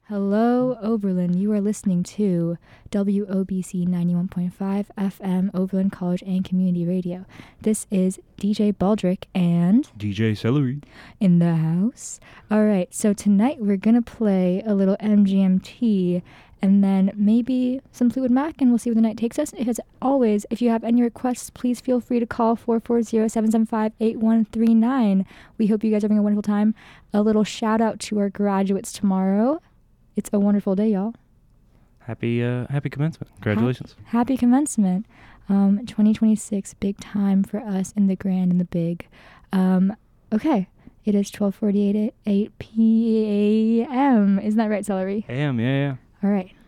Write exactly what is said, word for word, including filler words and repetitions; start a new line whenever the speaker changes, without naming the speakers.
Hello, Oberlin. You are listening to W O B C ninety-one point five F M, Oberlin College and Community Radio. This is D J Baldrick and
D J Celery
in the house. All right, so tonight we're going to play a little M G M T and then maybe some Fleetwood Mac, and we'll see where the night takes us. As always, if you have any requests, please feel free to call four four zero, seven seven five, eight one three nine. We hope you guys are having a wonderful time. A little shout out to our graduates tomorrow. It's a wonderful day, y'all.
Happy uh, happy commencement. Congratulations.
Ha- happy commencement. Um, twenty twenty-six, big time for us in the grand and the big. Um, okay, it is twelve forty-eight p.m. Isn't that right, Celery?
A M, yeah, yeah.
All right.